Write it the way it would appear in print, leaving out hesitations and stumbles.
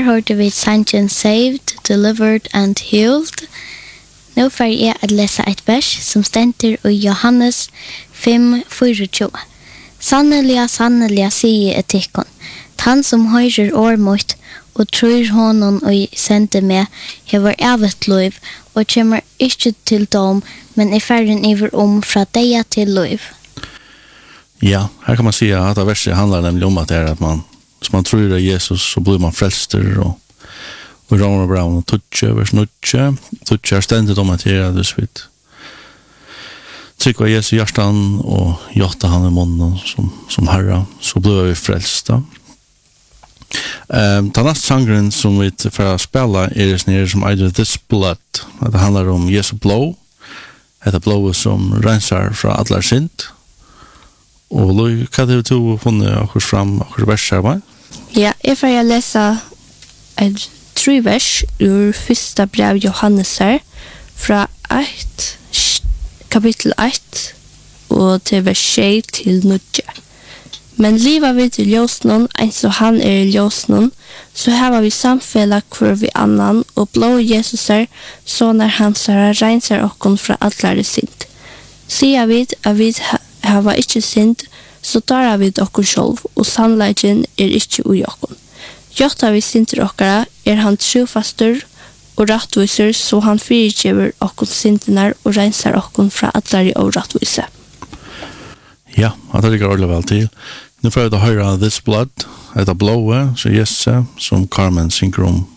Her hørte vi sangen Saved, Delivered and Healed. Nå får jeg at lese et vers som stender i Johannes 5:24. Sannelig, sannelig, sier jeg til dere. Han som hører år mot og tror honom og sender meg, hever evigt liv, og kommer ikke til dom, men er ferden iver fra deg til liv. Ja, her kan man si at det verset handler nemlig om at det er at man, hvis man tror på Jesus, så blir man frelster, og Romer Brown og Tutsche, vers 9, Tutsche er stendet om at det er hvis vi trykker Jesus i hjertan og gjør han i munnen som herre, så blir vi frelsta. Den neste sangren som vi får spela er nere som eier This Blood. Det handler om Jesu blod. Det blodet som rensar fra alle synd. Og Lui, hva har du funnet akkurat fram, akkurat vers her, va? Ja, jeg får lese et 3 vers ur første brev Johannes her, fra kapittel 1 og til vers 6 til 9. Men livet vi til ljøsnen, en så han i ljøsnen, så har vi samfellet hver vi annan, og blå Jesus er, så når han sier renser okken fra alle synd. Sier vi at vi har ikke synd, så tar vi okken selv, og sannleggen er ikke ui okken. Gjør vi synd til okkara, er han trofaster og rettviser, så han frigjøver okken syndene og renser okken fra alle og rettvise. Ja, det ligger ordentlig vel til. Nu får jeg da høre This Blood, et av blået, så Jesse, som Carmen synger om